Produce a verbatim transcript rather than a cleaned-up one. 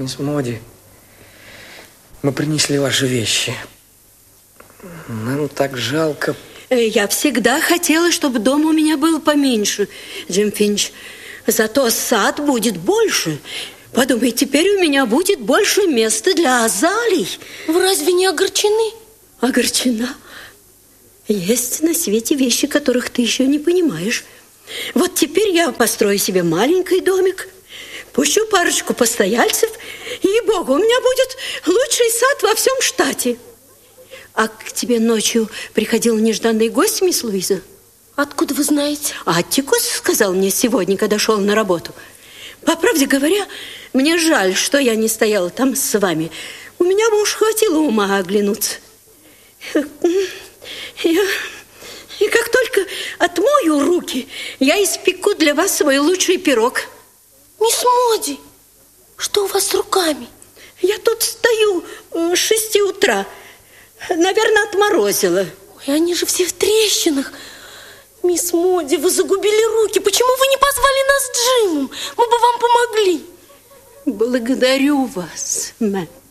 Мисс Моди, мы принесли ваши вещи. Нам так жалко. Я всегда хотела, чтобы дом у меня был поменьше, Джим Финч. Зато сад будет больше. Подумай, теперь у меня будет больше места для азалий. Вы разве не огорчены? Огорчена? Есть на свете вещи, которых ты еще не понимаешь. Вот теперь я построю себе маленький домик, пущу парочку постояльцев, и, ей-богу, у меня будет лучший сад во всем штате. А к тебе ночью приходил нежданный гость, мисс Луиза? Откуда вы знаете? А Аттикус сказал мне сегодня, когда шел на работу. По правде говоря, мне жаль, что я не стояла там с вами. У меня бы уж хватило ума оглянуться. Я... И как только отмою руки, я испеку для вас свой лучший пирог. Мисс Моди, что у вас с руками? Я тут стою с шести утра. Наверное, отморозила. Ой, они же все в трещинах. Мисс Моди, вы загубили руки. Почему вы не позвали нас с Джимом? Мы бы вам помогли. Благодарю вас, мэм.